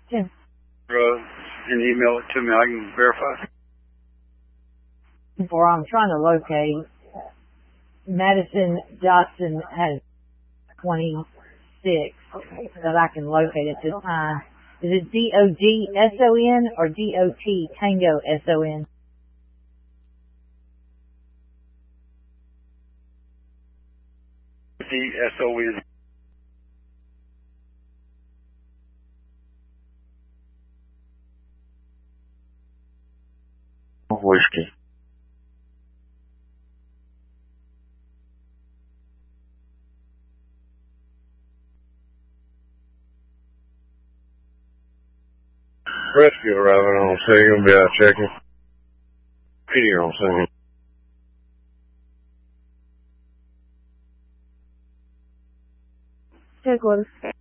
Tim. And email it to me. I can verify. Or I'm trying to locate. Madison Johnson has 26 that I can locate at this time. Is it DOGSON or DOT Tango SON? DSON. Whiskey. Rescue arriving on scene. Gonna be out checking. PD on scene. Check orders.